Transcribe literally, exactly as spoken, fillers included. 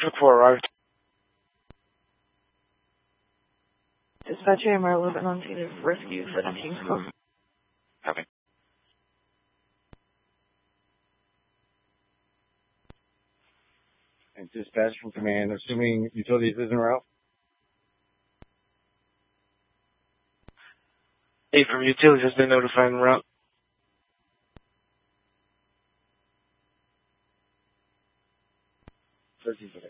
Took four arrived. Dispatcher, I'm a little bit on scene of rescue seventeen. Copy. And dispatch from command, assuming utilities is en route. Eight from utilities has been notified en route. thirteen